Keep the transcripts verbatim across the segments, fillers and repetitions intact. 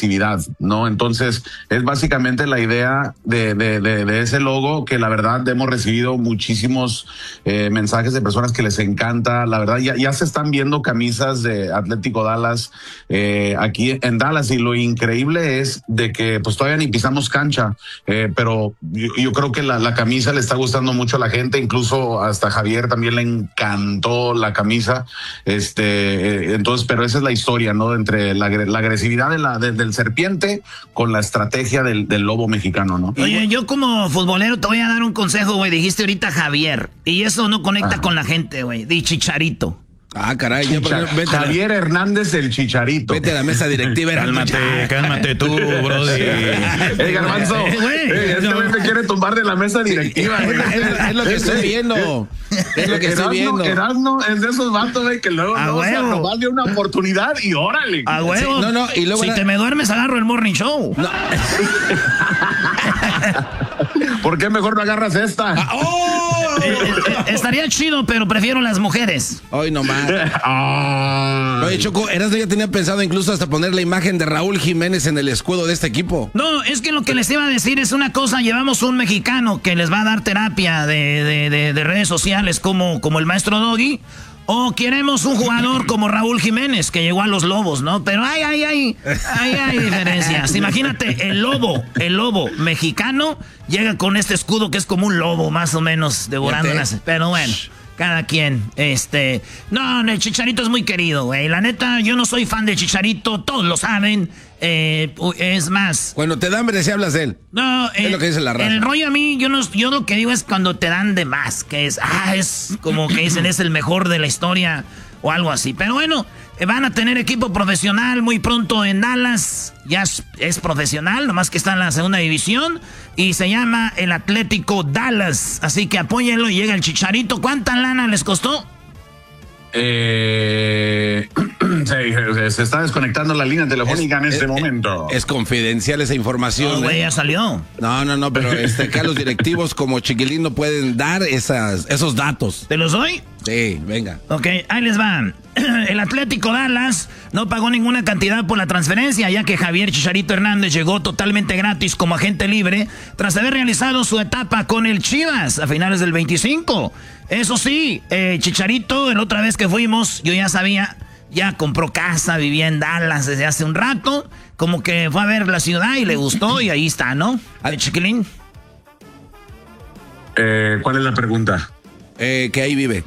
agresividad, ¿no? Entonces, es básicamente la idea de, de, de, de ese logo, que la verdad hemos recibido muchísimos eh, mensajes de personas que les encanta. La verdad, ya, ya se están viendo camisas de Atlético Dallas eh, aquí en Dallas, y lo increíble es de que pues todavía ni pisamos cancha, eh, pero yo, yo creo que la, la camisa le está gustando mucho a la gente, incluso hasta Javier también le encantó la camisa, este, eh, entonces, pero esa es la historia, ¿no? Entre la, la agresividad de la, de, del serpiente con la estrategia del, del lobo mexicano, ¿no? Oye, yo como futbolero te voy a dar un consejo, güey. Dijiste ahorita Javier, y eso no conecta ah. con la gente, güey. Di Chicharito. Ah, caray. Ya, Chichar vete Javier la... Hernández el Chicharito. Vete a la mesa directiva. Cálmate, cálmate tú, brody. Ey, Garbanzo, eh, eh, este güey me quiere tumbar de la mesa directiva. es, es, es lo que estoy viendo. Es lo que Erasno, estoy viendo. Erasno es de esos vatos, güey, que luego no, o sea, nomás dio una oportunidad y órale. A huevo. Sí, no, no, y luego si la... te me duermes, agarro el morning show. No. ¿Por qué mejor no agarras esta? Ah, oh. eh, eh, estaría chido, pero prefiero las mujeres. Hoy nomás. Ah. Oye, Choco, Erasno ya tenía pensado incluso hasta poner la imagen de Raúl Jiménez en el escudo de este equipo. No, es que lo que les iba a decir es una cosa. Llevamos un mexicano que les va a dar terapia de, de, de, de redes sociales como, como el maestro Doggy. O queremos un jugador como Raúl Jiménez, que llegó a los Lobos, ¿no? Pero hay, hay, hay, hay, hay diferencias. Imagínate, el lobo, el lobo mexicano llega con este escudo que es como un lobo, más o menos, devorando las... Pero bueno, cada quien, este... No, el Chicharito es muy querido, güey. La neta, yo no soy fan del Chicharito, todos lo saben. Eh, es más... Cuando te dan hambre, si hablas de él. No, es eh, lo que dice la raza. El rollo a mí, yo, no, yo lo que digo es cuando te dan de más, que es, ah, es como que dicen, es el mejor de la historia o algo así. Pero bueno, van a tener equipo profesional muy pronto en Dallas. Ya es, es profesional, nomás que está en la segunda división. Y se llama el Atlético Dallas. Así que apóyenlo y llega el Chicharito. ¿Cuánta lana les costó? Eh, se, se está desconectando la línea telefónica es, en este es, momento. Es confidencial esa información. No, güey, ¿eh? ya salió. No, no, no, pero este, acá los directivos como Chiquilín no pueden dar esas, esos datos. ¿Te los doy? Sí, venga. Ok, ahí les van. El Atlético Dallas no pagó ninguna cantidad por la transferencia, ya que Javier Chicharito Hernández llegó totalmente gratis como agente libre tras haber realizado su etapa con el Chivas a finales del veinticinco. Eso sí, eh, Chicharito, la otra vez que fuimos, yo ya sabía, ya compró casa, vivía en Dallas desde hace un rato, como que fue a ver la ciudad y le gustó y ahí está, ¿no? ¿Al Chiquilín? Eh, ¿Cuál es la pregunta? Eh, que ahí vive.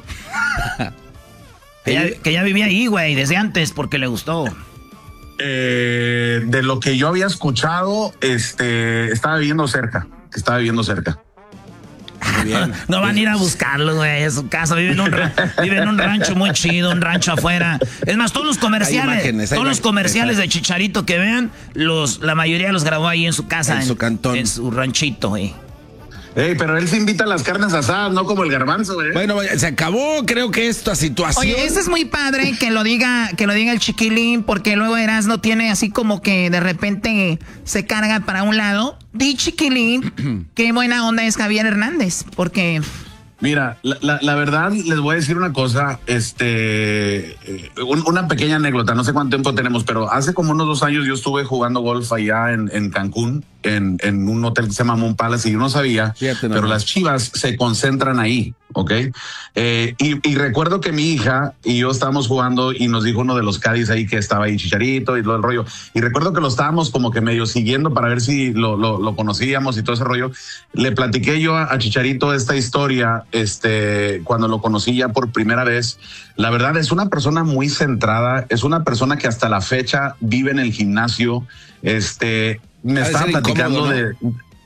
Que ya, que ya vivía ahí, güey, desde antes, porque le gustó. Eh, de lo que yo había escuchado, este, estaba viviendo cerca, que estaba viviendo cerca. Muy bien. No van a ir a buscarlo, güey, a su casa. Vive en, un, vive en un rancho muy chido, un rancho afuera. Es más, todos los comerciales, hay imágenes, hay todos los comerciales de Chicharito que vean, los, la mayoría los grabó ahí en su casa. En, en su cantón. En su ranchito, güey. Ey, pero él se invita a las carnes asadas, no como el Garbanzo, ¿eh? Bueno, se acabó, creo que esta situación. Oye, eso es muy padre que lo diga, que lo diga el Chiquilín, porque luego Erasno tiene así como que de repente se carga para un lado. Di, Chiquilín, qué buena onda es Javier Hernández, porque... Mira, la, la, la verdad, les voy a decir una cosa, este, eh, un, una pequeña anécdota, no sé cuánto tiempo tenemos, pero hace como unos dos años yo estuve jugando golf allá en, en Cancún, en, en un hotel que se llama Moon Palace, y yo no sabía, Fíjate, no, pero no. las Chivas se concentran ahí, ¿ok? Eh, y, y recuerdo que mi hija y yo estábamos jugando y nos dijo uno de los caddies ahí que estaba ahí Chicharito y todo el rollo, y recuerdo que lo estábamos como que medio siguiendo para ver si lo, lo, lo conocíamos y todo ese rollo. Le platiqué yo a, a Chicharito esta historia, este, cuando lo conocí ya por primera vez. La verdad es una persona muy centrada, es una persona que hasta la fecha vive en el gimnasio, este, me estaba platicando, ¿no?, de...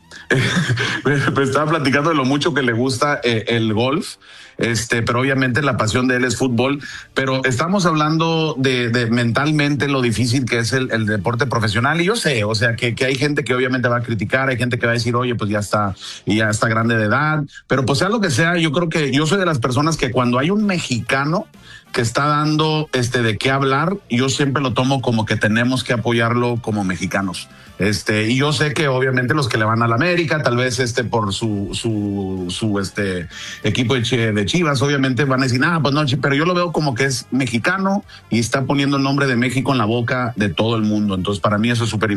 me estaba platicando de lo mucho que le gusta eh, el golf, este, pero obviamente la pasión de él es fútbol, pero estamos hablando de, de mentalmente lo difícil que es el, el deporte profesional, y yo sé, o sea, que, que hay gente que obviamente va a criticar, hay gente que va a decir, oye, pues ya está, ya está grande de edad, pero pues sea lo que sea, yo creo que yo soy de las personas que cuando hay un mexicano que está dando este de qué hablar, yo siempre lo tomo como que tenemos que apoyarlo como mexicanos. Este, y yo sé que obviamente los que le van a la América, tal vez este por su su su este equipo de, de Chivas, obviamente van a decir, ah, pues no, pero yo lo veo como que es mexicano y está poniendo el nombre de México en la boca de todo el mundo. Entonces, para mí eso es súper importante.